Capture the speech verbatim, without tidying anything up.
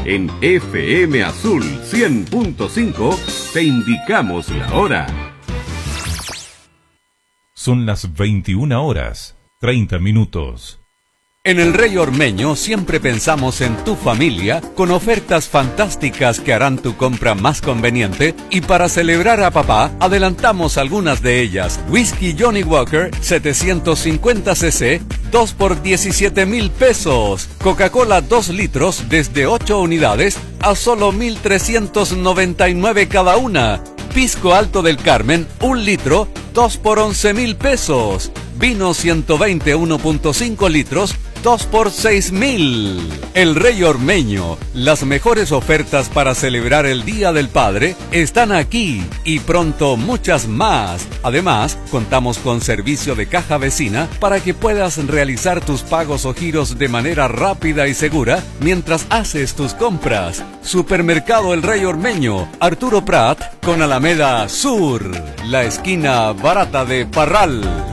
En F M Azul cien punto cinco te indicamos la hora. Son las veintiuna horas, treinta minutos. En el Rey Ormeño siempre pensamos en tu familia con ofertas fantásticas que harán tu compra más conveniente, y para celebrar a papá adelantamos algunas de ellas. Whisky Johnny Walker setecientos cincuenta centilitros, dos por diecisiete mil pesos. Coca-Cola dos litros desde ocho unidades a solo mil trescientos noventa y nueve cada una. Pisco Alto del Carmen, un litro, dos por once mil pesos. Vino ciento veinte uno punto cinco litros, dos por seis mil. El Rey Ormeño, las mejores ofertas para celebrar el Día del Padre están aquí, y pronto muchas más. Además, contamos con servicio de caja vecina para que puedas realizar tus pagos o giros de manera rápida y segura mientras haces tus compras. Supermercado El Rey Ormeño, Arturo Prat con Alameda Sur, la esquina barata de Parral.